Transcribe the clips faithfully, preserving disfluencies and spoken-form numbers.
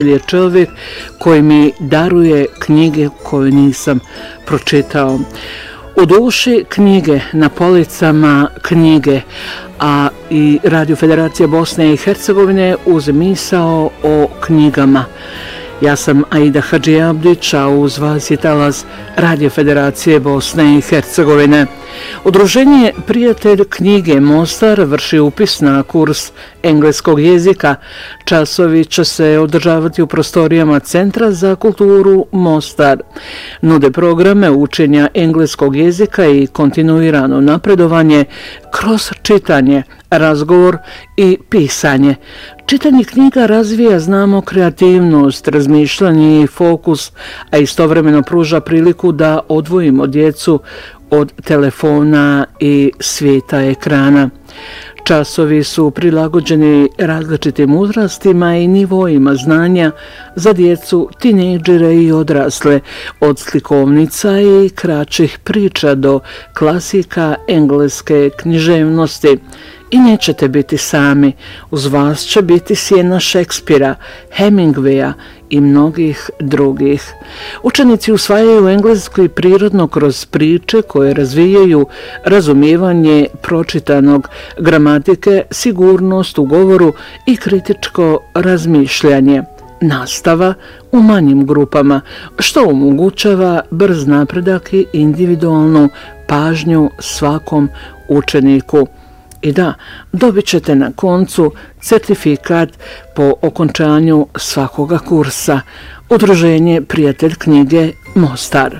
je čovjek koji mi daruje knjige koje nisam pročitao. U duši knjige, na policama knjige, a i Radio Federacija Bosne i Hercegovine uz misao o knjigama. Ja sam Aida Hadžiabdić, a uz vas je talas Radio Federacije Bosne i Hercegovine. Udruženje Prijatelj knjige Mostar vrši upis na kurs engleskog jezika. Časovi će se održavati u prostorijama Centra za kulturu Mostar. Nude programe učenja engleskog jezika i kontinuirano napredovanje kroz čitanje, razgovor i pisanje. Čitanje knjiga razvija, znamo, kreativnost, razmišljanje i fokus, a istovremeno pruža priliku da odvojimo djecu od telefona i svijeta ekrana. Časovi su prilagođeni različitim uzrastima i nivoima znanja za djecu, tinejdžere i odrasle, od slikovnica i kraćih priča do klasika engleske književnosti. I nećete biti sami, uz vas će biti sjena Šekspira, Hemingwaya i mnogih drugih. Učenici usvajaju engleski prirodno kroz priče koje razvijaju razumijevanje pročitanog, gramatike, sigurnost u govoru i kritičko razmišljanje. Nastava u manjim grupama, što omogućava brz napredak i individualnu pažnju svakom učeniku. I da, dobit ćete na koncu certifikat po okončanju svakoga kursa. Udruženje Prijatelj knjige Mostar.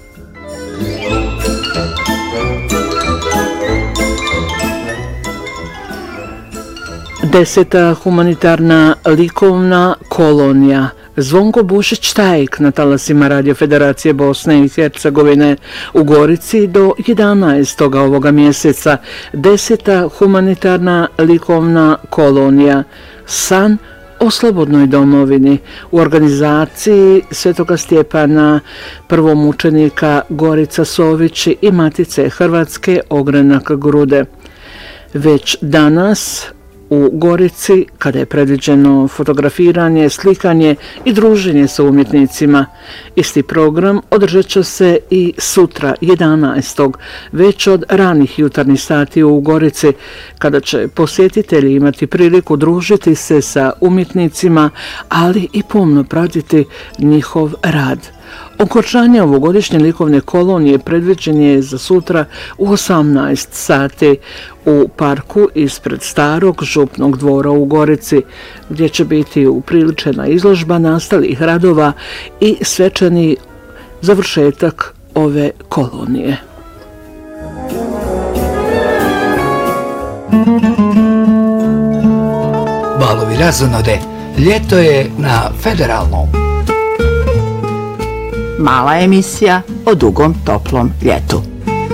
Deseta humanitarna likovna kolonija. Zvonko Bušić-Tajk na talasima Radio Federacije Bosne i Hercegovine u Gorici do jedanaestog ovoga mjeseca. Deseta humanitarna likovna kolonija. San o slobodnoj domovini u organizaciji Svetoga Stjepana, prvomučenika Gorica Sović i Matice Hrvatske Ogranak Grude. Već danas u Gorici, kada je predviđeno fotografiranje, slikanje i druženje sa umjetnicima. Isti program održat će se i sutra, jedanaestog već od ranih jutarnjih sati u Gorici, kada će posjetitelji imati priliku družiti se sa umjetnicima, ali i pomno pratiti njihov rad. Okončanje ovogodišnje likovne kolonije predviđen je za sutra u osamnaest sati u parku ispred starog župnog dvora u Gorici, gdje će biti upriličena izložba nastalih radova i svečani završetak ove kolonije. Balovi razonode, ljeto je na Federalnom. Mala emisija o dugom, toplom ljetu.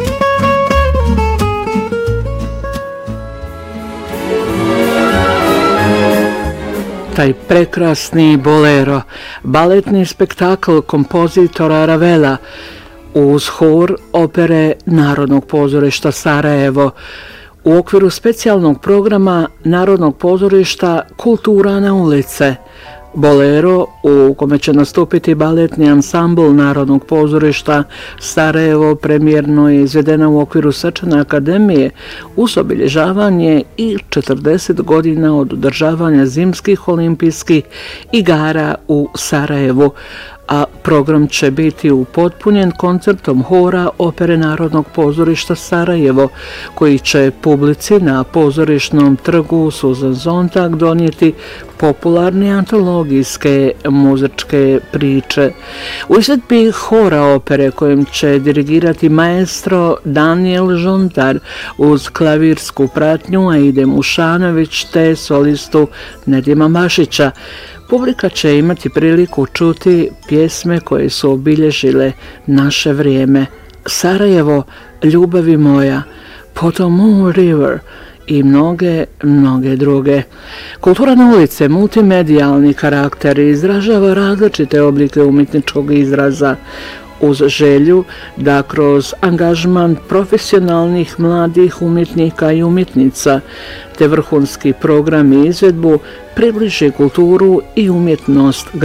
Taj prekrasni bolero, baletni spektakl kompozitora Ravela uz hor opere Narodnog pozorišta Sarajevo u okviru specijalnog programa Narodnog pozorišta Kultura na ulice. Bolero, u kome će nastupiti baletni ansambl Narodnog pozorišta Sarajevo, premijerno je izvedena u okviru Srčane akademije uz obilježavanje i četrdeset godina od održavanja zimskih olimpijskih igara u Sarajevu, a program će biti upotpunjen koncertom hora opere Narodnog pozorišta Sarajevo, koji će publici na pozorišnom trgu Suzan Zontag donijeti popularne antologijske muzičke priče. U izvedbi hora opere kojim će dirigirati maestro Daniel Žontar uz klavirsku pratnju Aide Mušanović te solistu Nedima Mašića, publika će imati priliku čuti pjesme koje su obilježile naše vrijeme. Sarajevo, ljubavi moja, potom Moon River i mnoge, mnoge druge. Kultura na ulice, multimedijalni karakter, izražava različite oblike umjetničkog izraza uz želju da kroz angažman profesionalnih mladih umjetnika i umjetnica te vrhunski program i izvedbu približi kulturu i umjetnost